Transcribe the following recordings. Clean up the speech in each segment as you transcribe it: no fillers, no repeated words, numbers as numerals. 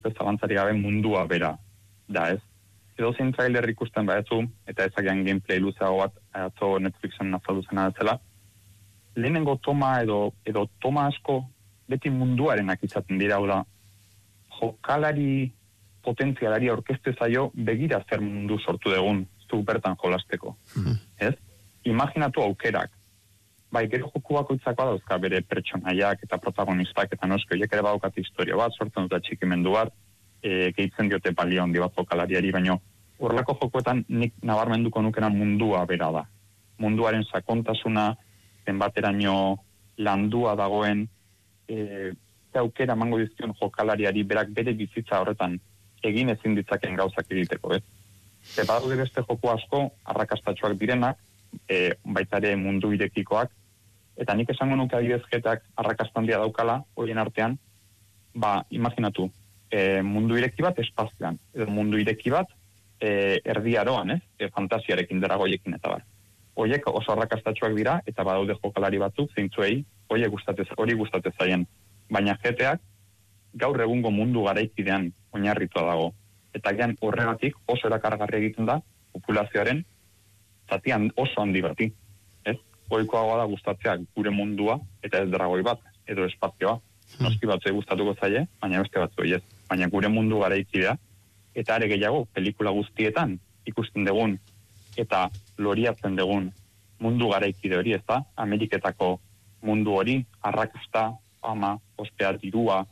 zalantzari gabe mundua bera da, ez? Edo zein trailer ikusten badezu, eta ezagian gameplay luzeago bat, atzo Netflixen azaldu zena dela, lehenengo toma edo toma asko beti munduarenak izaten dira, da, jokalari potentzialari aurkezte zaio begira zer mundu sortu dugun zu bertan jolasteko. Ez? Imaginatu aukerak. Bai, gero joku bakoitzako dauzka bere pertsonaiak eta protagonistak eta noski horiek ere badaukat historia bat, sortzen dut atxikimendu bat, gehitzen diote balio handi bat jokalariari, baino horrelako jokoetan nik nabarmenduko nukena mundua bera da. Munduaren sakontasuna, zenbateraino landua dagoen, aukera emango dizkion jokalariari berak bere bizitza horretan egin ezin ditzaken gauzak egiteko, ez? Badaude beste joku asko, arrakastatxoak direnak, baita ere mundu irekikoak, eta nik esango nuke adibidez GTAk arrakastan dia daukala, horien artean, imaginatu, mundu ireki bat espazioan, edo mundu ireki bat erdi aroan, fantasiarekin deragoiekin eta bar. Horiek oso arrakastatxoak dira, eta badaude jokalari batzuk, zeintzuei, hori gustatez zaien. Baina GTAk gaur egungo mundu garaikidean oinarritua dago. Eta gian horregatik oso erakargarri egiten da populazioaren zatian oso handi bati. Ohikoagoa da gustatzeak gure mundua eta ez dragoi bat, edo espazioa. Noski batzei gustatuko zaie, baina beste batzuei ez. Baina gure mundu garaikidea, eta are gehiago pelikula guztietan ikusten dugun eta loriatzen dugun mundu garaikide hori, ez da? Ameriketako mundu hori, arrakasta, ama, ospea, dirua,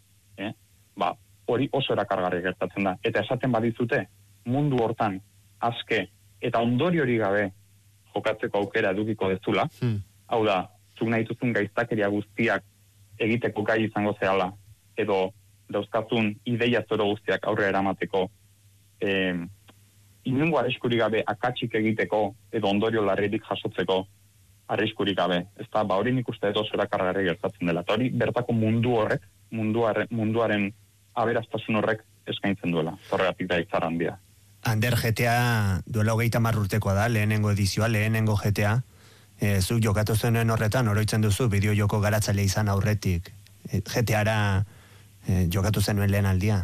hori oso erakargarri gertatzen da. Eta esaten badizute, mundu hortan aske eta ondori hori gabe jokatzeko aukera edukiko dezula, hau da, zuk nahi duzun gaiztakeria guztiak egiteko gai izango zehala, edo dauzkazun ideia zoro guztiak aurrera eramateko, inungo arriskurik gabe akatsik egiteko, edo ondorio larririk jasotzeko arriskurik gabe. Ez da, hori nik uste dut oso erakargarri gertatzen dela. Eta hori bertako mundu horrek, munduaren aberastasun horrek eskaintzen duela. Horregatik da itzar handia. Ander, GTA duela 30 urtekoa da, lehenengo edizioa, lehenengo GTA. Zuk jokatu zenuen horretan, oroitzen duzu, bideo joko garatzaile izan aurretik. GTA-ra jokatu zenuen lehen aldia?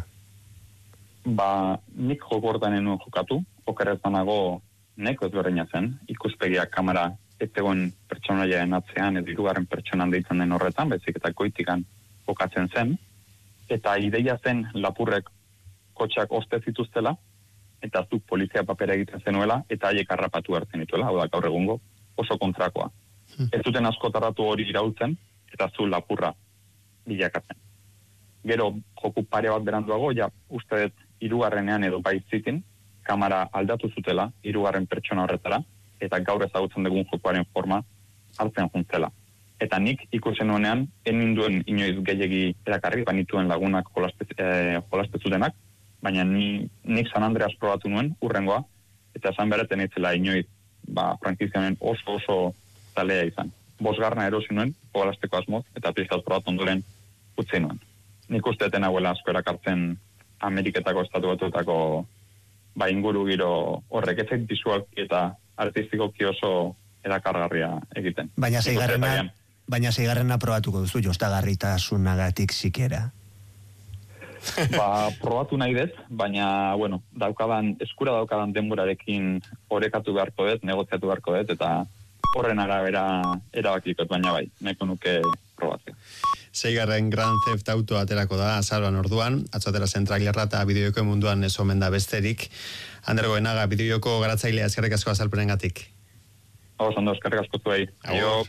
Nik joko hortan enuen jokatu, okerrezanago neko ezberdina zen, ikuspegiak kamera etegoen pertsonaiaen atzean, edo hirugarren pertsonan deitzen den horretan, bezik eta goitikan jokatzen zen, eta ideia zen lapurrek kotxak oste zituztela, eta zuk polizia papera egiten zenuela, eta haiek harrapatu hartzen dituela, hau da gaur egungo oso kontrakoa. Ez zuten asko tarratu hori iraultzen, eta zu lapurra bilakatzen. Gero, joku pare bat beranduago, uste dut hirugarrenean edo baitzitin, kamera aldatu zutela, hirugarren pertsona horretara, eta gaur ezagutzen dugun jokuaren forma hartzen juntzela. Eta nik ikusen nuenean, eninduen inoiz gehiegi erakarri, banituen lagunak jolastezutenak, baina nik San Andreas probatu nuen, urrengoa, eta esan bereten eitzela inoiz, frankizionen oso zalea izan. 5. erosi nuen, jolasteko asmoz, eta pixkaz probatu ondoren utzi nuen. Nik uste deten hauela asko erakartzen Ameriketako estatu batuetako inguru giro horrek ezait bizualki eta artistikoki oso erakargarria egiten. Baina 6. probatuko duzu, jostagarritasunagatik sikera. Probatu nahi dut, baina, eskura daukadan denborarekin orekatu beharko dut, negoziatu beharko dut, eta horren arabera erabakikot, baina nahiko nuke probatu. 6. Grand Theft Auto aterako da azaroan orduan, atzatera zen trailerra eta bideojoko munduan ez omen da besterik. Ander Goenaga, bideojoko garatzailea, eskerrik asko azalpenengatik. Ondo, eskerrik asko zuei. Aio.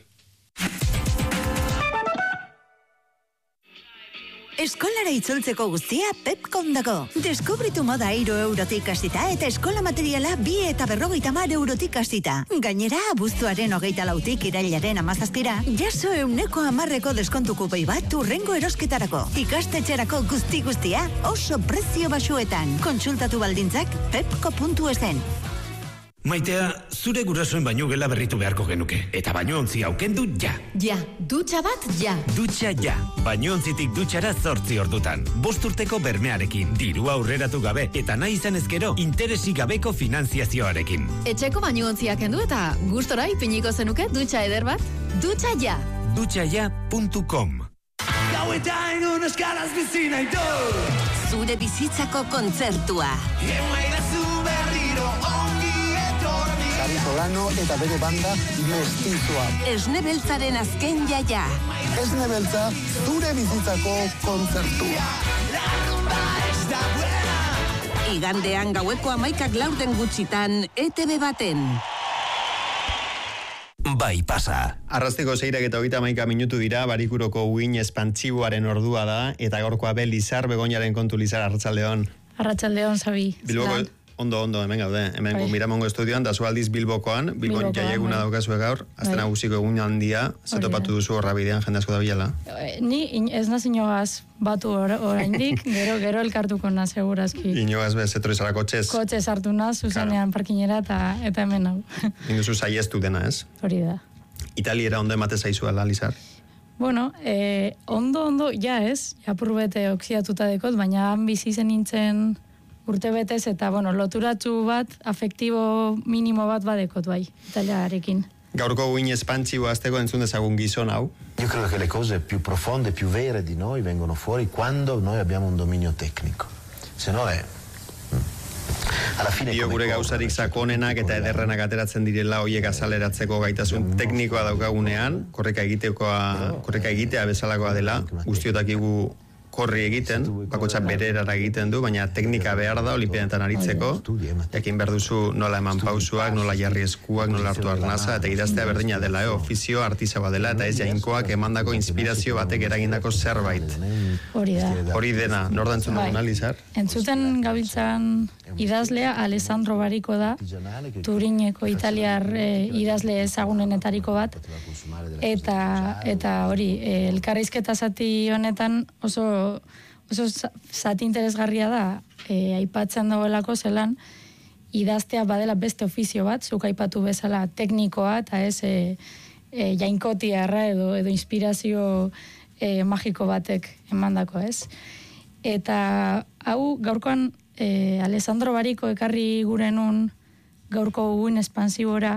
Eskolara itzultzeko guztia Pepcom dago. Deskubritu moda €1 hasita eta eskola materiala 2 eta 50 eurotik hasita. Gainera, abuztuaren 24tik irailaren 17ra, jaso 110% deskontu kupoi bat hurrengo erosketarako. Ikastetxerako guztia oso prezio baxuetan. Kontsultatu baldintzak pepco.esen. Maitea, zure gurasoen bainu gela berritu beharko genuke. Eta bainuontzi aukendu ja. Ja, dutxa bat ja. Dutxa ja. Bainuontzitik dutxara 8 ordutan. 5 urteko bermearekin, dirua aurreratu gabe, eta nahi izan ezkero, interesik gabeko finanziazioarekin. Etxeko bainuontziak kendu eta gustora ipiniko zenuke dutxa eder bat? Dutxa ja. Dutxaja.com. Gauetan unos caras bizina y dos. zure bizitzako kontzertua. Xabi Solano eta bere banda mestizua. Esne Beltzaren azken jaia. Esne Beltza, zure bizitzako kontzertua. Igandean gaueko 11:04 gutxitan ETV baten. Bai pasa. Arrasteko 6:31 minutu dira, Barikuroko uin espantziboaren ordua da, eta gaurkoa Lizar Begoñaren kontu. Lizar, arratsaldeon. Arratsaldeon, Xabi. Bilboko, ondo, hemen gaude. Hemen Miramongo estudioan, da zualdiz Bilbon jaieguna daukazue gaur, azte nagusiko egun handia, zetopatu duzu horra bidean, jende asko da bilala. Ni ez naz inogaz batu oraindik, gero elkartuko na segurazki. Inogaz bez, etorri zara kotxez. Kotxez hartu naz, zuzenean parkinera eta hemen hau. Induzu saiestu dena, ez? Hori da. Italiera ondo emate zaizuela, Lizar? Bueno, ondo, ja ez, apurbete oksiatuta dekot, baina han bizi zen nintzen urte betez, eta loturatxu bat, afektibo minimo bat badekot bai, italiarekin. Gaurko uin espantzibo azteko entzun dezagun gizon hau. Io credo che le cose più profonde, più vere di noi vengono fuori quando noi abbiamo un dominio tecnico. Se no è... Dio gure gauzarik sakonenak eta ederrenak ateratzen direla hoiek azaleratzeko gaitasun teknikoa daukagunean, korrika egitea bezalakoa dela, guztiotakigu korri egiten, bakotxa bererara egiten du, baina teknika behar da olimpiadetan aritzeko, jakin behar duzu nola eman pausuak, nola jarri eskuak, nola hartu arnasa, eta idaztea berdina dela, ofizio artisaua dela, eta ez jainkoak emandako inspirazio batek eragindako zerbait. Hori da. Hori dena, nor da entzun duguna, Lizar? Entzuten gabiltzan idazlea Alessandro Bariko da, Turineko italiar idazle ezagunenetariko bat, eta hori, elkarrizketa zati honetan oso zati interesgarria da, aipatzen dagoelako zelan, idaztea badela beste ofizio bat, zuk aipatu bezala teknikoa, eta ez jainkotiarra edo inspirazio magiko batek emandako, ez? Eta hau gaurkoan Alessandro Bariko ekarri gurenun gaurko uin espansibora,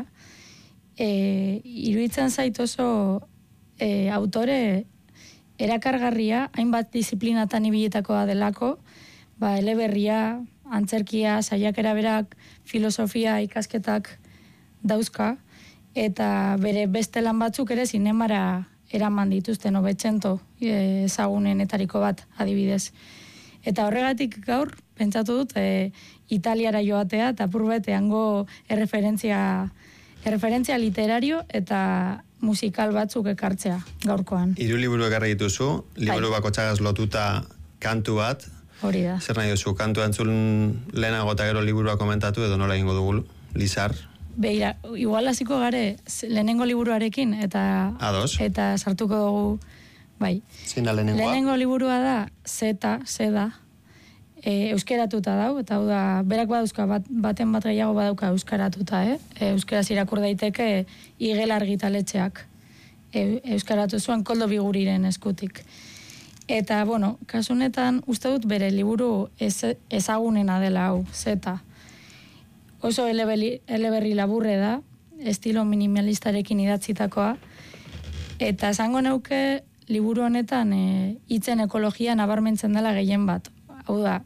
iruditzen zait oso autore erakargarria, hainbat disiplinatan ibilitakoa delako, eleberria, antzerkia, saiakera berak, filosofia ikasketak dauzka, eta bere beste lan batzuk ere zinemara eraman dituzten Novecento ezagunenetariko bat adibidez. Eta horregatik gaur, pentsatu dut, Italiara joatea, eta apurbete hango erreferentzia literario eta musikal batzuk ekartzea gaurkoan. 3 liburu ekarri dituzu, liburu bakotxagaz lotuta kantu bat. Hori da. Zer nahi duzu, kantua entzun lehenago eta gero liburua komentatu edo nola egingo dugu, Lizar? Beira, igual hasiko gare lehenengo liburuarekin eta sartuko dugu, bai. Zina lehenengoa? Lehenengo liburua da Zeda, euskeratuta dau, eta hau da, berak badauzka, baten bat gehiago badauka euskaratuta, Euskeraz irakur daiteke Igel argitaletxeak euskaratu zuen Koldo Biguriren eskutik. Eta, kasunetan, uste dut bere liburu ezagunena dela hau, Zeta. Oso eleberri laburre da, estilo minimalistarekin idatzitakoa, eta esango neuke liburu honetan hitzen ekologia nabarmentzen dela gehien bat. Hau da,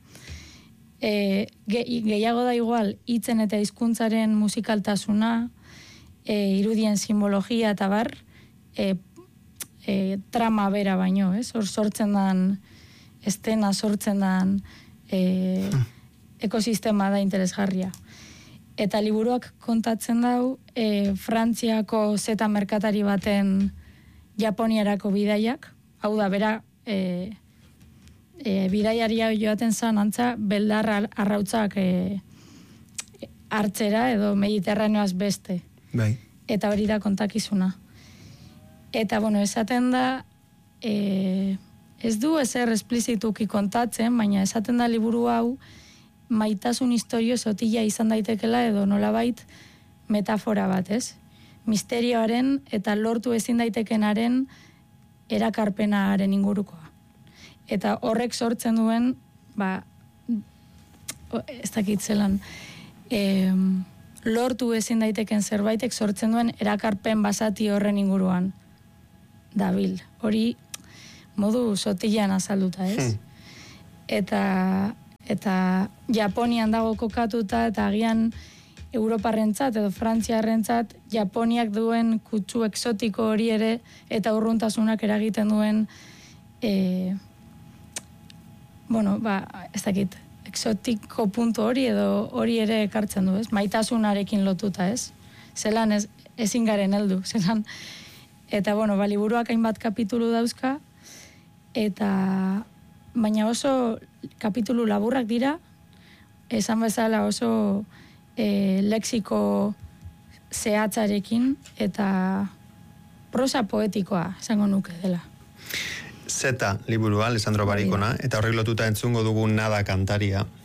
gehiago da igual hitzen eta hizkuntzaren musikaltasuna, irudien simbologia eta bar, trama bera baino, hor sortzen dan, estena sortzen dan ekosistema da interesgarria. Eta liburuak kontatzen dau, Frantziako zeta merkatari baten Japoniarako bidaiak, hau da, bera, bidaiaria joaten zan antza, beldar arrautzak hartzera edo mediterraneoaz beste. Bai. Eta hori da kontakizuna. Eta, esaten da, ez du ezer esplizituki kontatzen, baina esaten da liburu hau, maitasun historio sotila izan daitekela edo nolabait metafora bat, ez? Misterioaren eta lortu ezin daitekenaren erakarpenaren ingurukoa. Eta horrek sortzen duen, ez dakit zelan, lortu ezin daiteken zerbaitek sortzen duen erakarpen basati horren inguruan dabil. Hori modu sotilean azalduta, ez? eta Japonian dago kokatuta, eta agian Europarrentzat edo Frantziarrentzat Japoniak duen kutsu exotiko hori ere eta urruntasunak eragiten duen ez dakit, exotiko puntu hori edo hori ere ekartzen du, ez? Maitasunarekin lotuta, ez? Zelan ezin garen heldu, zelan. Eta, liburuak hainbat kapitulu dauzka, eta baina oso kapitulu laburrak dira, esan bezala oso lexiko zehatzarekin eta prosa poetikoa esango nuke dela. Zeta liburua, Alessandro Barikona, eta horrek lotuta entzungo dugu Nada kantaria.